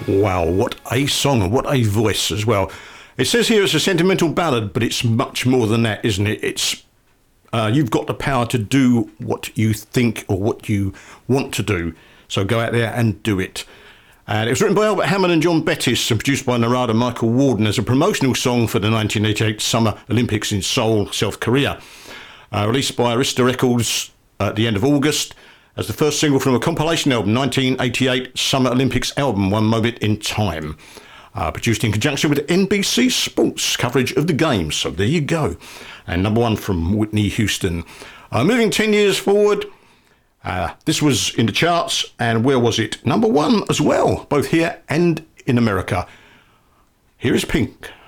Wow, what a song and what a voice as well. It says here it's a sentimental ballad, but it's much more than that, isn't it? It's you've got the power to do what you think or what you want to do. So go out there and do it. And it was written by Albert Hammond and John Bettis and produced by Narada Michael Warden as a promotional song for the 1988 Summer Olympics in Seoul, South Korea. Released by Arista Records at the end of August as the first single from a compilation album, 1988 Summer Olympics album, One Moment in Time. Produced in conjunction with NBC Sports coverage of the games. So there you go. And number one from Whitney Houston. Moving 10 years forward, this was in the charts, and where was it? Number one as well, both here and in America. Here is Pink.